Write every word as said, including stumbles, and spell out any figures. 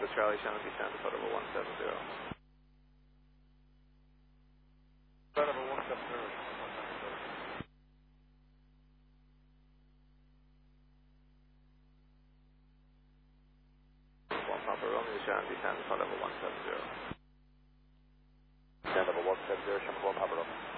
November Charlie, Channel descend to level one seven zero. Level one seven zero. One Papa Romeo, Channel descend to level one seven zero. Descend level one seven zero, Channel one Papa Romeo.